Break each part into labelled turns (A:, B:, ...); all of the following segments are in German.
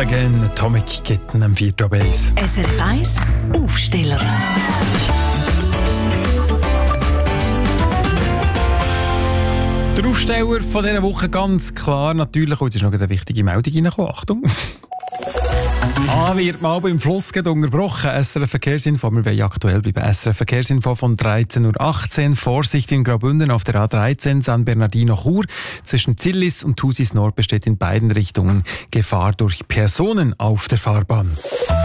A: Again, Atomic Kitten am 4. Base.
B: SRF 1 Aufsteller.
A: Der Aufsteller von dieser Woche ganz klar natürlich, und jetzt ist noch eine wichtige Meldung reingekommen. Achtung! Wird mal beim Fluss unterbrochen. SRF Verkehrsinfo. Wir wollen aktuell bleiben. SRF Verkehrsinfo von 13.18 Uhr. Vorsicht in Graubünden auf der A13 San Bernardino-Chur. Zwischen Zillis und Thusis Nord besteht in beiden Richtungen Gefahr durch Personen auf der Fahrbahn.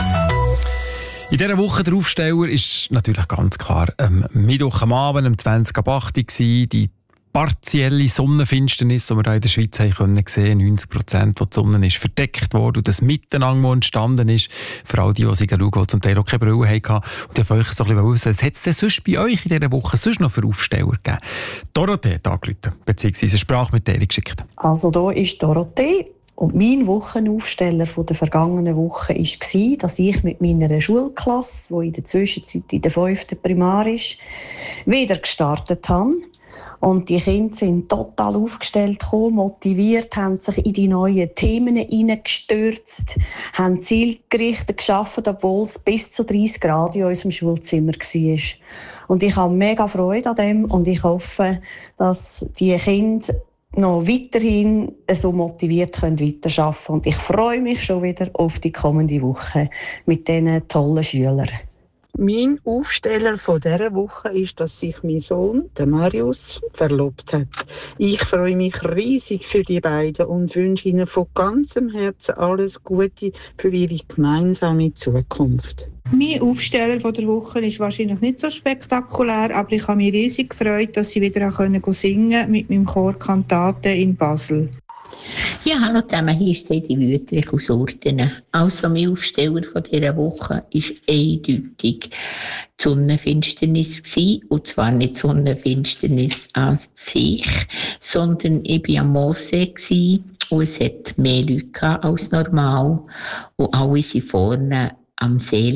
A: In dieser Woche der Aufsteller ist natürlich ganz klar Mittwoch am Abend um 20 ab 8 Uhr die partielle Sonnenfinsternis, die wir hier in der Schweiz haben können sehen. 90%, wo die Sonne ist verdeckt worden und das Miteinander, das entstanden ist. Vor allem die schauen, die zum Teil auch keine Brille hatten. Und ich wollte euch so ein bisschen wissen, was hat es denn sonst bei euch in dieser Woche sonst noch für Aufsteller gegeben? Dorothee hat angerufen, beziehungsweise eine Sprachmitteilung geschickt.
C: Also da ist Dorothee. Und mein Wochenaufsteller von der vergangenen Woche war, dass ich mit meiner Schulklasse, die in der Zwischenzeit in der 5. Primar ist, wieder gestartet habe. Und die Kinder sind total aufgestellt gekommen, motiviert, haben sich in die neuen Themen hineingestürzt, haben zielgerichtet gearbeitet, obwohl es bis zu 30 Grad in unserem Schulzimmer war. Und ich habe mega Freude an dem und ich hoffe, dass die Kinder noch weiterhin so motiviert weiterarbeiten können. Und ich freue mich schon wieder auf die kommende Woche mit diesen tollen Schülern.
D: Mein Aufsteller von dieser Woche ist, dass sich mein Sohn, der Marius, verlobt hat. Ich freue mich riesig für die beiden und wünsche ihnen von ganzem Herzen alles Gute für ihre gemeinsame Zukunft.
E: Mein Aufsteller von der Woche ist wahrscheinlich nicht so spektakulär, aber ich habe mich riesig gefreut, dass ich wieder singen konnte mit meinem Chor Kantate in Basel.
F: Ja, hallo zusammen, hier ist die Wüterich aus Orten. Also mein Aufsteller von dieser Woche war eindeutig die Sonnenfinsternis gewesen. Und zwar nicht die Sonnenfinsternis an sich, sondern ich war am Moorsee gewesen, und es hat mehr Leute als normal. Und alle sind vorne am See